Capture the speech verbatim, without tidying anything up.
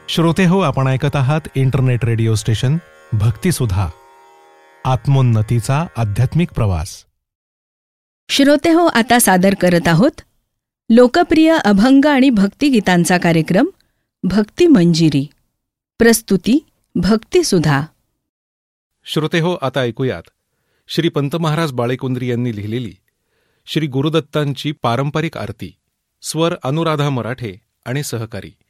श्रोते हो, आपण ऐकत आहात इंटरनेट रेडिओ स्टेशन भक्तिसुधा, आत्मोन्नतीचा आध्यात्मिक प्रवास. श्रोते हो, आता सादर करत आहोत लोकप्रिय अभंग आणि भक्तिगीतांचा कार्यक्रम भक्ती मंजिरी. प्रस्तुती भक्तिसुधा. श्रोते हो, आता ऐकूयात श्री पंत महाराज बाळेकुंद्री यांनी लिहिलेली श्री गुरुदत्तांची पारंपरिक आरती. स्वर अनुराधा मराठे आणि सहकारी.